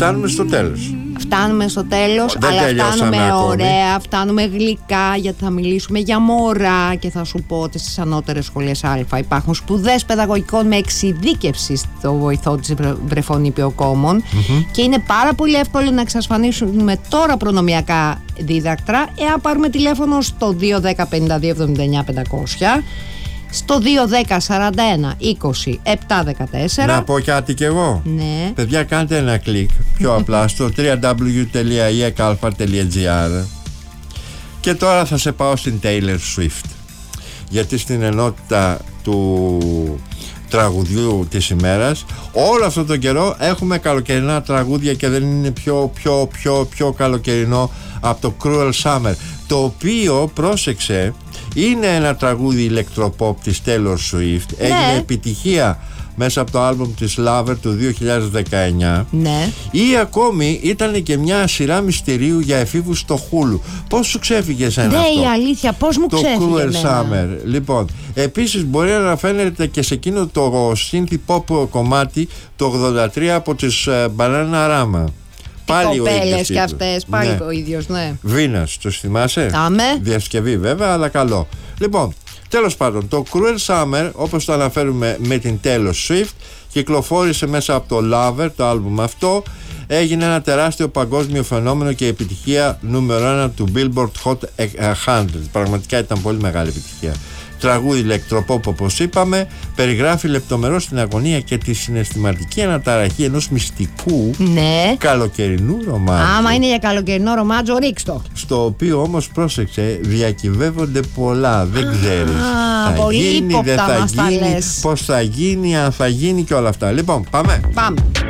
Φτάνουμε στο τέλος. Φτάνουμε στο τέλος, αλλά φτάνουμε ωραία, φτάνουμε γλυκά, γιατί θα μιλήσουμε για μωρά και θα σου πω ότι στις ανώτερες σχολές Α υπάρχουν σπουδές παιδαγωγικών με εξειδίκευση στο βοηθό της βρεφονιπιοκόμων και είναι πάρα πολύ εύκολο να εξασφανίσουμε τώρα προνομιακά δίδακτρα εάν πάρουμε τηλέφωνο στο 210 52 79 500, στο 210 41 20 714. Να πω κάτι κι εγώ. Ναι. Παιδιά, κάντε ένα κλικ πιο απλά στο www.ekalfar.gr και τώρα θα σε πάω στην Taylor Swift, γιατί στην ενότητα του τραγουδιού της ημέρας όλο αυτόν τον καιρό έχουμε καλοκαιρινά τραγούδια και δεν είναι πιο καλοκαιρινό από το Cruel Summer, το οποίο, πρόσεξε, είναι ένα τραγούδι ηλεκτροπόπ της Taylor Swift. Έγινε επιτυχία μέσα από το άλμπουμ της Lover του 2019. Ναι. Ή ακόμη ήταν και μια σειρά μυστηρίου για εφήβους στο Hulu. Πώς σου ξέφυγε εσένα αυτό? Ναι, η αλήθεια, πώς μου ξέφυγε το Cruel εμένα. Summer. Λοιπόν, επίσης μπορεί να αναφέρεται και σε εκείνο το synth pop κομμάτι το 83 από τις Bananarama. Πάλι κοπέλες και αυτές, πάλι ναι. ο ίδιος, ναι. Βίνας, τους θυμάσαι? Άμε. Διασκευή βέβαια, αλλά καλό. Λοιπόν, τέλος πάντων, το Cruel Summer, όπως το αναφέρουμε με την Taylor Swift, κυκλοφόρησε μέσα από το Lover, το άλμπουμ αυτό. Έγινε ένα τεράστιο παγκόσμιο φαινόμενο και επιτυχία νούμερο 1 του Billboard Hot 100. Πραγματικά ήταν πολύ μεγάλη επιτυχία. Τραγούδι ηλεκτροπόπ, όπως είπαμε, περιγράφει λεπτομερώς την αγωνία και τη συναισθηματική αναταραχή ενός μυστικού καλοκαιρινού ρομάτζο. Άμα είναι για καλοκαιρινό ρομάτζο, ρίξτο. Στο οποίο όμως, πρόσεξε, διακυβεύονται πολλά. Δεν ξέρεις. Θα πολύ γίνει, δεν θα γίνει, πώς θα γίνει, αν θα γίνει και όλα αυτά. Λοιπόν, πάμε.